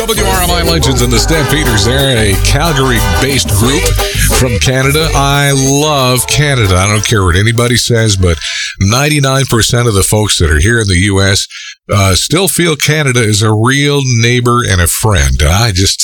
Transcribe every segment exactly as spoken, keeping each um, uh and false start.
W R M I Legends and the Stampeders. They're a Calgary-based group from Canada. I love Canada. I don't care what anybody says, but ninety-nine percent of the folks that are here in the U S uh, still feel Canada is a real neighbor and a friend. I just,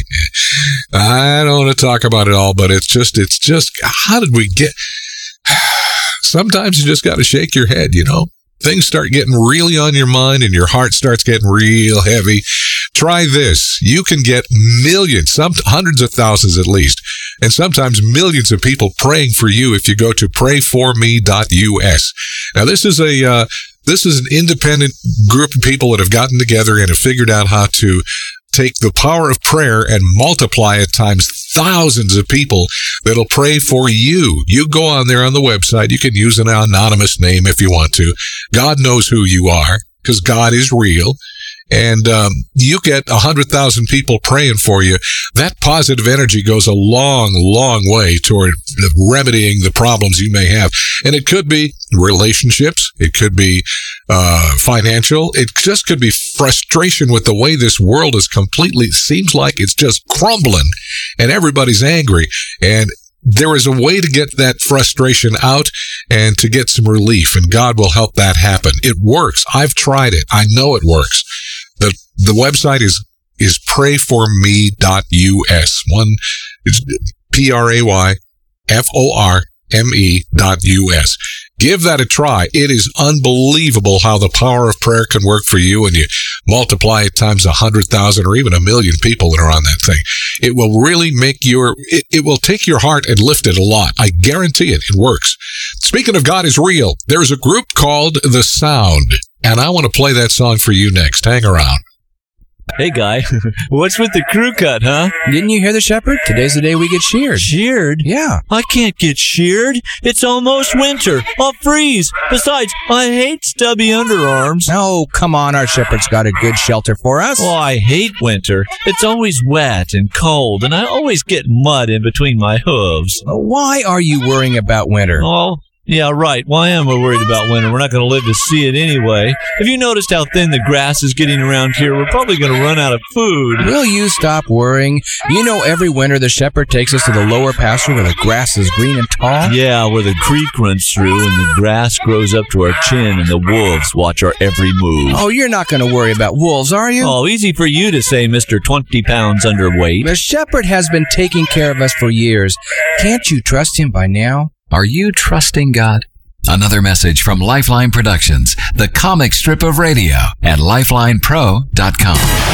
I don't want to talk about it all, but it's just, it's just, how did we get... Sometimes you just got to shake your head, you know? Things start getting really on your mind and your heart starts getting real heavy. Try this. You can get millions, some hundreds of thousands at least, and sometimes millions of people praying for you if you go to pray for me dot U S. Now, this is a uh, this is an independent group of people that have gotten together and have figured out how to take the power of prayer and multiply it times thousands of people that'll pray for you. You go on there on the website. You can use an anonymous name if you want to. God knows who you are because God is real. And um, you get one hundred thousand people praying for you. That positive energy goes a long, long way toward remedying the problems you may have. And it could be relationships. It could be uh financial. It just could be frustration with the way this world is completely, seems like it's just crumbling and everybody's angry. And there is a way to get that frustration out and to get some relief, and God will help that happen. It works. I've tried it. I know it works. The the website is is pray for me dot U S. One is P R A Y F O R M E dot U S. Give that a try. It is unbelievable how the power of prayer can work for you, and you multiply it times a hundred thousand or even a million people that are on that thing. It will really make your, it, it will take your heart and lift it a lot. I guarantee it. It works. Speaking of God is real, there's a group called The Sound, and I want to play that song for you next. Hang around. Hey, Guy, what's with the crew cut, huh? Didn't you hear the shepherd? Today's the day we get sheared. Sheared? Yeah. I can't get sheared. It's almost winter. I'll freeze. Besides, I hate stubby underarms. Oh, come on. Our shepherd's got a good shelter for us. Oh, I hate winter. It's always wet and cold, and I always get mud in between my hooves. Why are you worrying about winter? Oh, yeah, right. Why am I worried about winter? We're not going to live to see it anyway. Have you noticed how thin the grass is getting around here? We're probably going to run out of food. Will you stop worrying? You know, every winter the shepherd takes us to the lower pasture where the grass is green and tall. Yeah, where the creek runs through and the grass grows up to our chin and the wolves watch our every move. Oh, you're not going to worry about wolves, are you? Oh, easy for you to say, Mister twenty pounds underweight. The shepherd has been taking care of us for years. Can't you trust him by now? Are you trusting God? Another message from Lifeline Productions, the comic strip of radio at lifeline pro dot com.